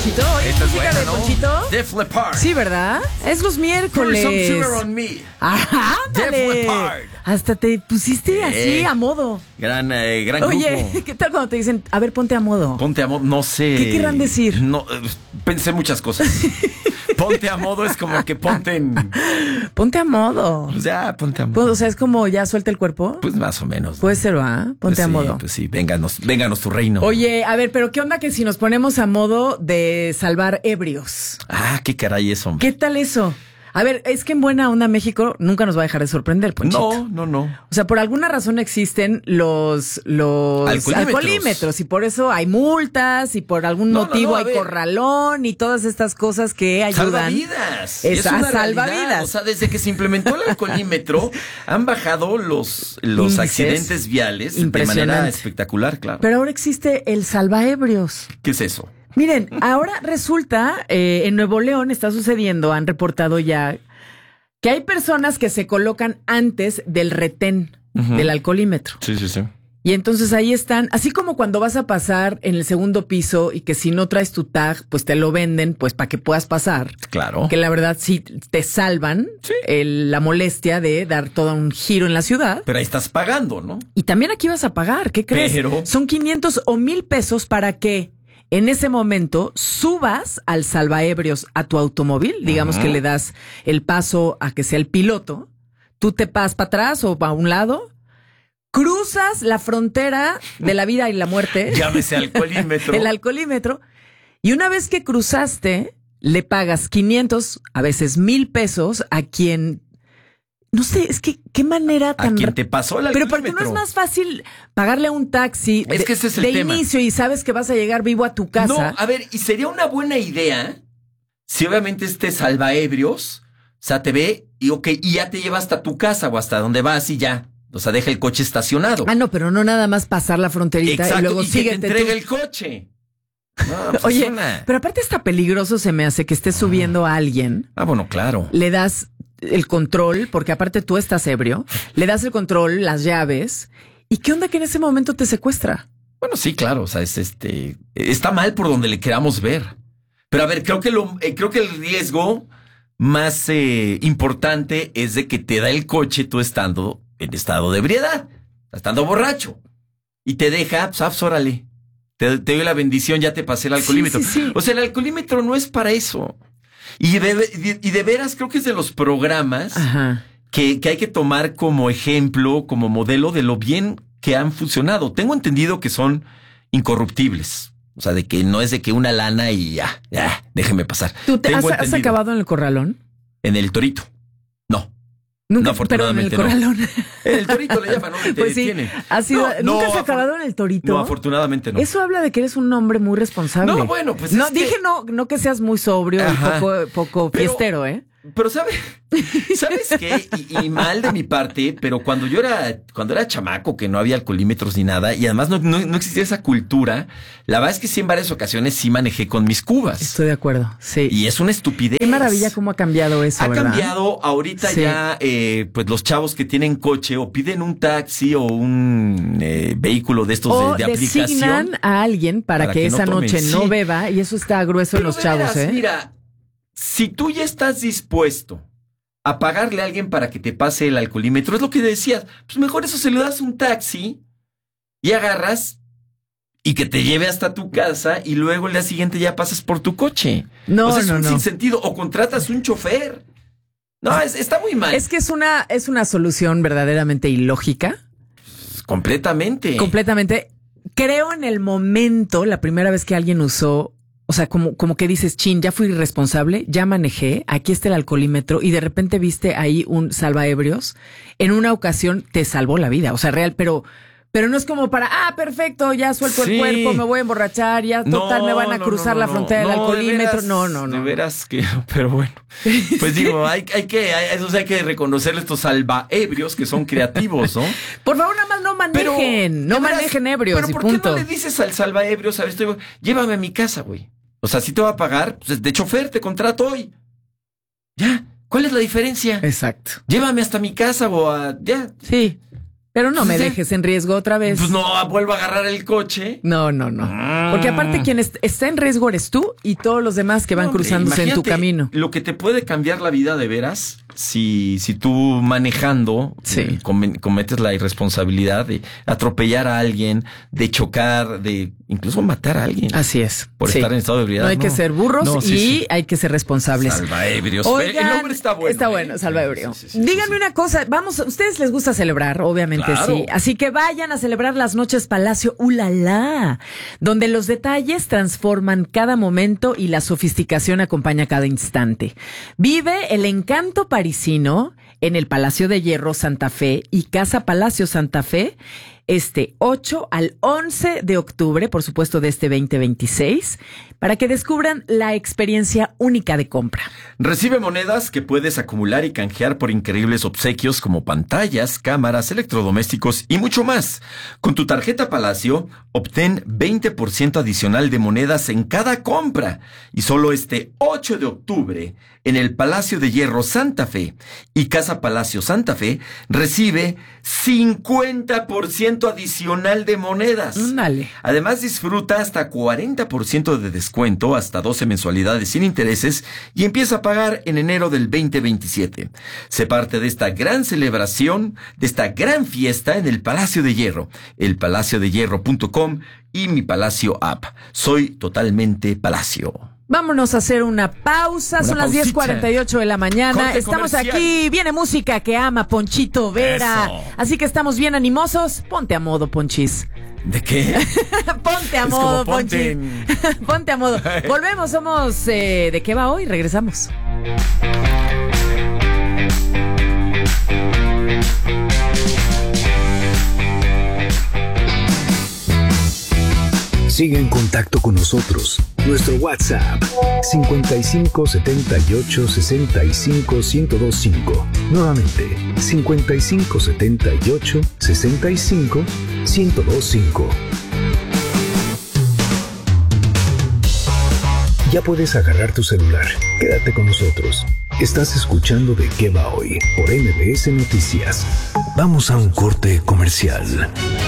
Ponchito. Oye, Esta es música buena, de ¿no? Ponchito. Def Leppard. Sí, ¿verdad? Es los Pour miércoles. some sugar on me. Ajá, Def ándale. Leppard. Hasta te pusiste así a modo. Gran Oye, grupo. ¿qué tal cuando te dicen, a ver, ponte a modo? Ponte a modo, no sé. ¿Qué querrán decir? No, pensé muchas cosas. Ponte a modo es como que ponte en... Ponte a modo. Pues ya, ponte a modo. O sea, es como ya suelta el cuerpo. Pues más o menos. ¿no? Puede ser, ¿va? Ponte Pues a sí, modo. Pues sí, vénganos tu reino. Oye, a ver, pero ¿qué onda que si nos ponemos a modo de salvar ebrios? Ah, qué caray eso, hombre. ¿Qué tal eso? A ver, es que en buena onda México nunca nos va a dejar de sorprender, Ponchito. No. O sea, por alguna razón existen los alcoholímetros y por eso hay multas y por algún motivo hay corralón y todas estas cosas que ayudan. Salvavidas. Es una salvavidas. realidad. O sea, desde que se implementó el alcoholímetro han bajado los Índices. accidentes viales de Impresionante. manera espectacular, claro. Pero ahora existe el salvaebrios. ¿Qué es eso? Miren, ahora resulta, en Nuevo León está sucediendo, han reportado ya, que hay personas que se colocan antes del retén del alcoholímetro. Sí. Y entonces ahí están, así como cuando vas a pasar en el segundo piso y que si no traes tu tag, pues te lo venden, pues para que puedas pasar. Claro. Que la verdad sí te salvan la molestia de dar todo un giro en la ciudad. Pero ahí estás pagando, ¿no? Y también aquí vas a pagar, ¿qué crees? Pero... Son 500 o 1,000 pesos para que en ese momento subas al salvaebrios a tu automóvil, digamos que le das el paso a que sea el piloto, tú te pasas para atrás o para un lado, cruzas la frontera de la vida y la muerte. Llámese alcoholímetro. El alcoholímetro. Y una vez que cruzaste, le pagas 500, a veces 1,000 pesos a quien... No sé, es que qué manera tan... ¿A quién te pasó el Pero alcoholímetro? porque no es más fácil pagarle a un taxi Es que ese es el de tema. inicio y sabes que vas a llegar vivo a tu casa. No, a ver, y sería una buena idea si obviamente salvaebrios, o sea, te ve y ya te lleva hasta tu casa o hasta donde vas y ya. O sea, deja el coche estacionado. Ah, no, pero no nada más pasar la fronterita. Exacto, Y luego y que te síguete entregue tú. el coche. No, pues Oye, es una... pero aparte está peligroso, se me hace que estés subiendo a alguien. Ah, bueno, claro. Le das el control, porque aparte tú estás ebrio, le das el control, las llaves. ¿Y qué onda que en ese momento te secuestra? Bueno, sí, claro. O sea, está mal por donde le queramos ver. Pero a ver, creo que el riesgo más importante es de que te da el coche tú estando en estado de ebriedad, estando borracho. Y te deja, pues, órale. Te doy la bendición, ya te pasé el alcoholímetro. Sí. O sea, el alcoholímetro no es para eso. Y de veras creo que es de los programas que hay que tomar como ejemplo, como modelo de lo bien que han funcionado. Tengo entendido que son incorruptibles. O sea, de que no es de que una lana y ya, déjeme pasar. ¿Tú has entendido. acabado en el corralón? En el Torito. No. Nunca, No, afortunadamente pero en el corralón. En el Torito le llaman, ¿no? Te Pues sí, detienen. ¿Nunca has acabado en el Torito? No, afortunadamente no. Eso habla de que eres un hombre muy responsable. No, bueno, pues no, es que... dije no que seas muy sobrio y poco fiestero, ¿eh? Pero ¿sabes qué? Y mal de mi parte, pero cuando era chamaco, que no había alcoholímetros ni nada, y además no existía esa cultura, la verdad es que sí en varias ocasiones sí manejé con mis cubas. Estoy de acuerdo, sí. Y es una estupidez. Qué maravilla cómo ha cambiado eso, ¿verdad? Ha cambiado, ahorita ya, pues los chavos que tienen coche o piden un taxi o un vehículo de estos de aplicación. Designan a alguien para que esa noche no beba, y eso está grueso en los chavos, ¿eh? Mira, si tú ya estás dispuesto a pagarle a alguien para que te pase el alcoholímetro, es lo que decías, pues mejor eso se lo das a un taxi y agarras y que te lleve hasta tu casa y luego el día siguiente ya pasas por tu coche. No, o sea, es un no. sinsentido. O contratas un chofer. No, está muy mal. Es que es una solución verdaderamente ilógica. Completamente. Completamente. Creo en el momento, la primera vez que alguien usó, o sea, como que dices, chin, ya fui irresponsable, ya manejé, aquí está el alcoholímetro y de repente viste ahí un salvaebrios. En una ocasión te salvó la vida, o sea, real, pero no es como para, perfecto, ya suelto el cuerpo, me voy a emborrachar, ya total me van a cruzar la frontera del alcoholímetro. No. De veras que, pero bueno. Pues digo, hay que reconocerle estos salvaebrios que son creativos, ¿no? Por favor, nada más no manejen, manejen ebrios pero y ¿por punto. qué no le dices al salvaebrios, a ver, llévame a mi casa, güey? O sea, si te va a pagar, pues de chofer te contrato hoy. Ya, ¿cuál es la diferencia? Exacto. Llévame hasta mi casa o ya. Sí. Pero no me dejes en riesgo otra vez. Pues no, vuelvo a agarrar el coche. No. Porque aparte quien está en riesgo eres tú y todos los demás que van cruzándose en tu camino. Lo que te puede cambiar la vida de veras, si tú manejando cometes la irresponsabilidad de atropellar a alguien, de chocar, de incluso matar a alguien. Así es. Por estar en estado de ebriedad. No hay que ser burros hay que ser responsables. Salvaebrios. Oigan, el nombre está bueno. Está bueno, salvaebrio. Sí, Díganme una cosa, vamos, a ustedes les gusta celebrar, obviamente claro. sí. Así que vayan a celebrar las noches Palacio Ulala, donde los detalles transforman cada momento y la sofisticación acompaña cada instante. Vive el encanto parisino en el Palacio de Hierro Santa Fe y Casa Palacio Santa Fe, 8 al 11 de octubre, por supuesto, de este 2026, para que descubran la experiencia única de compra. Recibe monedas que puedes acumular y canjear por increíbles obsequios como pantallas, cámaras, electrodomésticos y mucho más. Con tu tarjeta Palacio, obtén 20% adicional de monedas en cada compra. Y solo este 8 de octubre, en el Palacio de Hierro Santa Fe y Casa Palacio Santa Fe, recibe 50% adicional de monedas. Dale. Además, disfruta hasta 40% de descuento, hasta 12 mensualidades sin intereses y empieza a pagar en enero del 2027. Sé parte de esta gran celebración, de esta gran fiesta en el Palacio de Hierro, elpalaciodehierro.com y mi Palacio app. Soy totalmente Palacio. Vámonos a hacer una pausa. Son las 10:48 de la mañana. Corte estamos comercial. Aquí. Viene música que ama Ponchito Vera. Eso. Así que estamos bien animosos. Ponte a modo, Ponchis. ¿De qué? Ponte a Es modo, como ponte Ponchis. Ponte a modo. Volvemos. Somos ¿De qué va hoy? Regresamos. Sigue en contacto con nosotros. Nuestro WhatsApp 55 78 65 1025. Nuevamente 55 78 65 1025. Ya puedes agarrar tu celular. Quédate con nosotros. Estás escuchando De qué va hoy por MBS Noticias. Vamos a un corte comercial.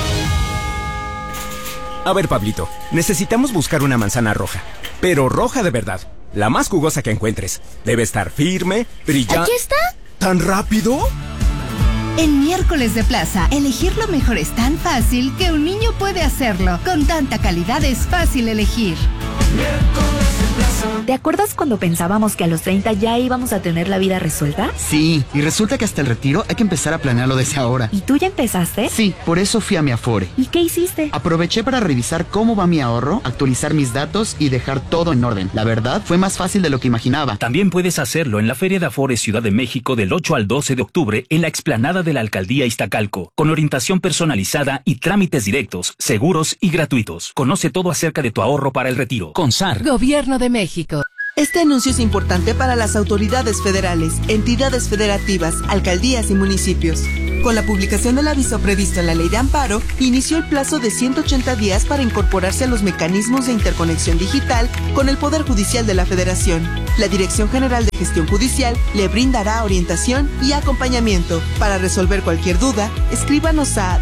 A ver, Pablito, necesitamos buscar una manzana roja, pero roja de verdad, la más jugosa que encuentres. Debe estar firme, brillante. ¿Aquí está? ¿Tan rápido? En Miércoles de Plaza, elegir lo mejor es tan fácil que un niño puede hacerlo. Con tanta calidad es fácil elegir. ¿Te acuerdas cuando pensábamos que a los 30 ya íbamos a tener la vida resuelta? Sí, y resulta que hasta el retiro hay que empezar a planearlo desde ahora. ¿Y tú ya empezaste? Sí, por eso fui a mi Afore. ¿Y qué hiciste? Aproveché para revisar cómo va mi ahorro, actualizar mis datos y dejar todo en orden. La verdad, fue más fácil de lo que imaginaba. También puedes hacerlo en la Feria de Afore Ciudad de México del 8 al 12 de octubre en la explanada de la Alcaldía Iztacalco, con orientación personalizada y trámites directos, seguros y gratuitos. Conoce todo acerca de tu ahorro para el retiro. CONSAR. Gobierno de México. Este anuncio es importante para las autoridades federales, entidades federativas, alcaldías y municipios. Con la publicación del aviso previsto en la Ley de Amparo, inició el plazo de 180 días para incorporarse a los mecanismos de interconexión digital con el Poder Judicial de la Federación. La Dirección General de Gestión Judicial le brindará orientación y acompañamiento. Para resolver cualquier duda, escríbanos a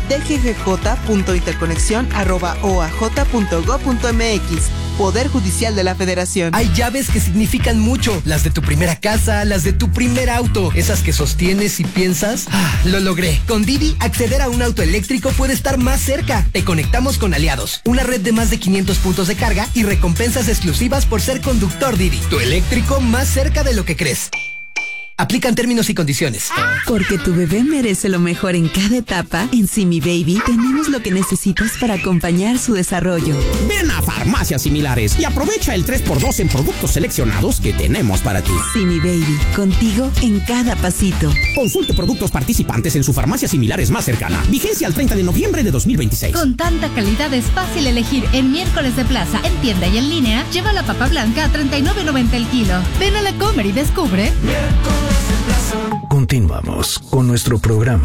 dggj.interconexión@oaj.gov.mx. Poder Judicial de la Federación. Hay llaves que significan mucho, las de tu primera casa, las de tu primer auto, esas que sostienes y piensas, lo logré. Con Didi, acceder a un auto eléctrico puede estar más cerca. Te conectamos con aliados, una red de más de 500 puntos de carga y recompensas exclusivas por ser conductor Didi. Tu eléctrico más cerca de lo que crees. Aplican términos y condiciones. Porque tu bebé merece lo mejor en cada etapa, en Simi Baby tenemos lo que necesitas para acompañar su desarrollo. Ven a Farmacias Similares y aprovecha el 3x2 en productos seleccionados que tenemos para ti. Simi Baby, contigo en cada pasito. Consulte productos participantes en su farmacia similares más cercana. Vigencia al 30 de noviembre de 2026. Con tanta calidad es fácil elegir. En Miércoles de Plaza, en tienda y en línea, lleva la papa blanca a $39.90 el kilo. Ven a la Comer y descubre. Continuamos con nuestro programa.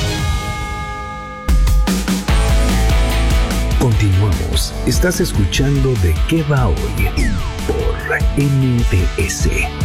Continuamos. Estás escuchando De qué va hoy por MBS.